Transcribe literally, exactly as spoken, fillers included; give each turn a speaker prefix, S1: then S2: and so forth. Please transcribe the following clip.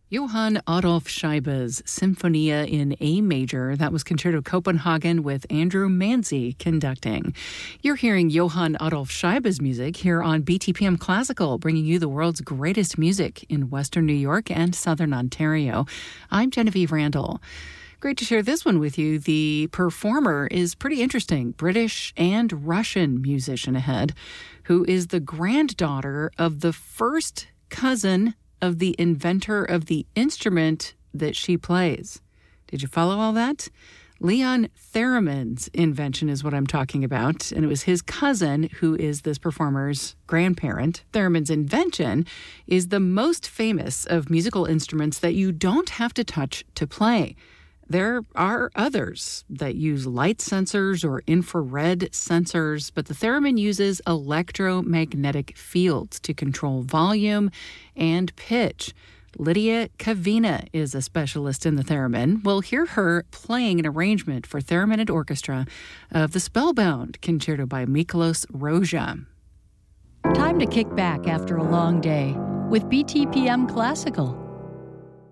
S1: Johann Adolf Scheibe's Symphonia in A major. That was Concerto Copenhagen with Andrew Manzi conducting. You're hearing Johann Adolf Scheibe's music here on B T P M Classical, bringing you the world's greatest music in Western New York and Southern Ontario. I'm Genevieve Randall. Great to share this one with you. The performer is pretty interesting. British and Russian musician ahead, who is the granddaughter of the first cousin of the inventor of the instrument that she plays. Did you follow all that? Leon Theremin's invention is what I'm talking about, and it was his cousin who is this performer's grandparent. Theremin's invention is the most famous of musical instruments that you don't have to touch to play. There are others that use light sensors or infrared sensors, but the theremin uses electromagnetic fields to control volume and pitch. Lydia Kavina is a specialist in the theremin. We'll hear her playing an arrangement for theremin and orchestra of the Spellbound Concerto by Miklos Rozsa.
S2: Time to kick back after a long day with B T P M Classical.